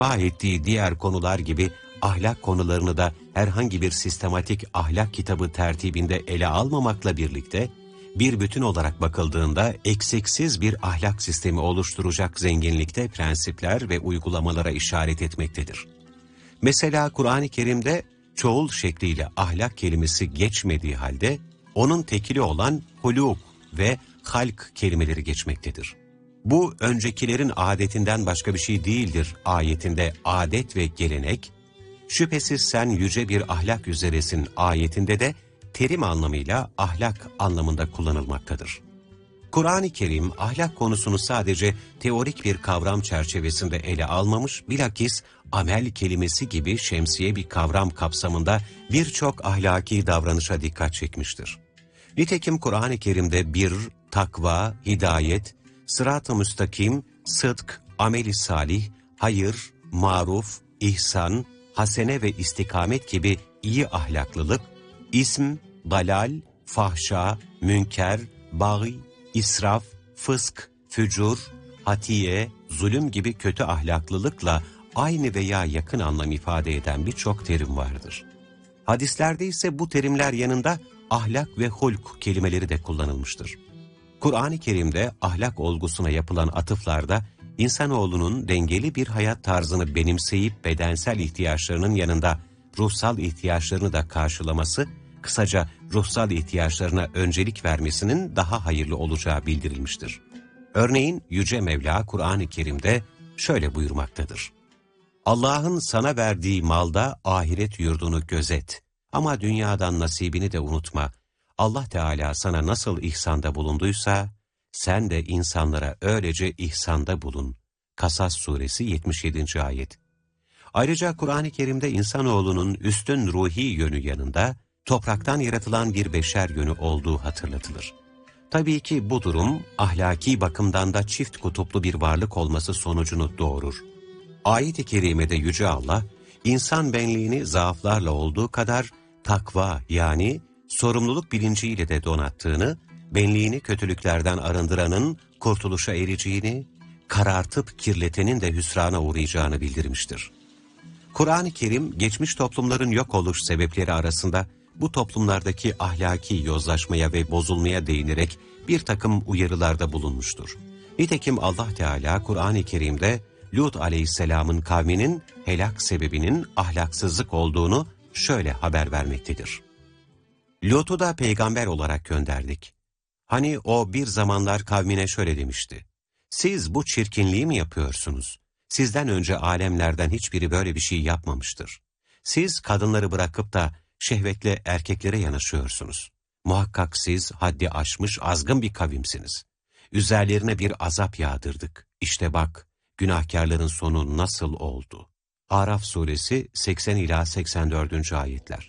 ettiği diğer konular gibi ahlak konularını da herhangi bir sistematik ahlak kitabı tertibinde ele almamakla birlikte, bir bütün olarak bakıldığında eksiksiz bir ahlak sistemi oluşturacak zenginlikte prensipler ve uygulamalara işaret etmektedir. Mesela Kur'an-ı Kerim'de çoğul şekliyle ahlak kelimesi geçmediği halde, onun tekili olan huluk ve halk kelimeleri geçmektedir. Bu öncekilerin adetinden başka bir şey değildir ayetinde adet ve gelenek, şüphesiz sen yüce bir ahlak üzeresin ayetinde de terim anlamıyla ahlak anlamında kullanılmaktadır. Kur'an-ı Kerim ahlak konusunu sadece teorik bir kavram çerçevesinde ele almamış, bilakis amel kelimesi gibi şemsiye bir kavram kapsamında birçok ahlaki davranışa dikkat çekmiştir. Nitekim Kur'an-ı Kerim'de bir, takva, hidayet, sırat-ı müstakim, sıdk, amel-i salih, hayır, maruf, ihsan, hasene ve istikamet gibi iyi ahlaklılık, ism, dalal, fahşa, münker, bâgî, israf, fısk, fücur, hatiye, zulüm gibi kötü ahlaklılıkla aynı veya yakın anlam ifade eden birçok terim vardır. Hadislerde ise bu terimler yanında ahlak ve hulk kelimeleri de kullanılmıştır. Kur'an-ı Kerim'de ahlak olgusuna yapılan atıflarda insanoğlunun dengeli bir hayat tarzını benimseyip bedensel ihtiyaçlarının yanında ruhsal ihtiyaçlarını da karşılaması, kısaca ruhsal ihtiyaçlarına öncelik vermesinin daha hayırlı olacağı bildirilmiştir. Örneğin Yüce Mevla Kur'an-ı Kerim'de şöyle buyurmaktadır: Allah'ın sana verdiği malda ahiret yurdunu gözet ama dünyadan nasibini de unutma. Allah Teala sana nasıl ihsanda bulunduysa sen de insanlara öylece ihsanda bulun. Kasas suresi 77. ayet. Ayrıca Kur'an-ı Kerim'de insanoğlunun üstün ruhi yönü yanında topraktan yaratılan bir beşer yönü olduğu hatırlatılır. Tabii ki bu durum ahlaki bakımdan da çift kutuplu bir varlık olması sonucunu doğurur. Ayet-i Kerime'de Yüce Allah, insan benliğini zaaflarla olduğu kadar takva yani sorumluluk bilinciyle de donattığını, benliğini kötülüklerden arındıranın kurtuluşa ereceğini, karartıp kirletenin de hüsrana uğrayacağını bildirmiştir. Kur'an-ı Kerim, geçmiş toplumların yok oluş sebepleri arasında bu toplumlardaki ahlaki yozlaşmaya ve bozulmaya değinerek bir takım uyarılarda bulunmuştur. Nitekim Allah Teala Kur'an-ı Kerim'de Lut aleyhisselamın kavminin helak sebebinin ahlaksızlık olduğunu şöyle haber vermektedir. Lut'u da peygamber olarak gönderdik. Hani o bir zamanlar kavmine şöyle demişti: Siz bu çirkinliği mi yapıyorsunuz? Sizden önce alemlerden hiçbiri böyle bir şey yapmamıştır. Siz kadınları bırakıp da şehvetle erkeklere yanaşıyorsunuz. Muhakkak siz haddi aşmış azgın bir kavimsiniz. Üzerlerine bir azap yağdırdık. İşte bak, günahkarların sonu nasıl oldu? Araf suresi 80 ila 84. ayetler.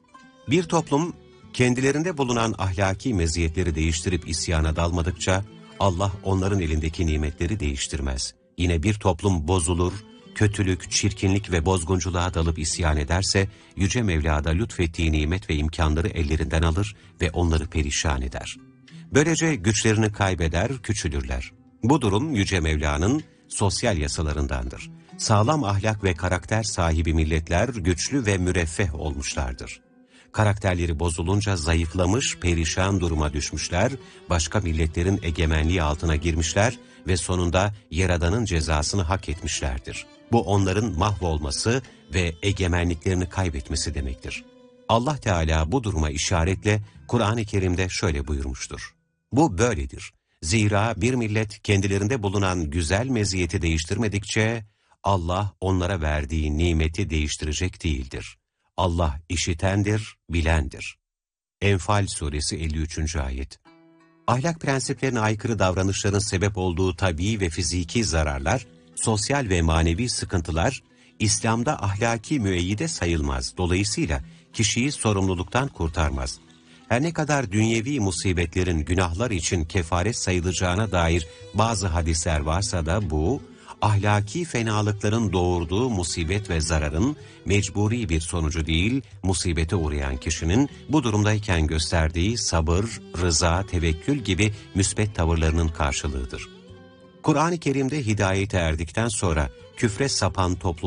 Bir toplum kendilerinde bulunan ahlaki meziyetleri değiştirip isyana dalmadıkça Allah onların elindeki nimetleri değiştirmez. Yine bir toplum bozulur, kötülük, çirkinlik ve bozgunculuğa dalıp isyan ederse Yüce Mevla'da lütfettiği nimet ve imkanları ellerinden alır ve onları perişan eder. Böylece güçlerini kaybeder, küçülürler. Bu durum Yüce Mevla'nın sosyal yasalarındandır. Sağlam ahlak ve karakter sahibi milletler güçlü ve müreffeh olmuşlardır. Karakterleri bozulunca zayıflamış, perişan duruma düşmüşler, başka milletlerin egemenliği altına girmişler ve sonunda Yaradan'ın cezasını hak etmişlerdir. Bu onların mahvolması ve egemenliklerini kaybetmesi demektir. Allah Teala bu duruma işaretle Kur'an-ı Kerim'de şöyle buyurmuştur: Bu böyledir. Zira bir millet kendilerinde bulunan güzel meziyeti değiştirmedikçe Allah onlara verdiği nimeti değiştirecek değildir. Allah işitendir, bilendir. Enfal suresi 53. ayet. Ahlak prensiplerine aykırı davranışların sebep olduğu tabii ve fiziki zararlar, sosyal ve manevi sıkıntılar, İslam'da ahlaki müeyyide sayılmaz. Dolayısıyla kişiyi sorumluluktan kurtarmaz. Her ne kadar dünyevi musibetlerin günahlar için kefaret sayılacağına dair bazı hadisler varsa da bu, ahlaki fenalıkların doğurduğu musibet ve zararın mecburi bir sonucu değil, musibete uğrayan kişinin bu durumdayken gösterdiği sabır, rıza, tevekkül gibi müsbet tavırlarının karşılığıdır. Kur'an-ı Kerim'de hidayete erdikten sonra küfre sapan toplum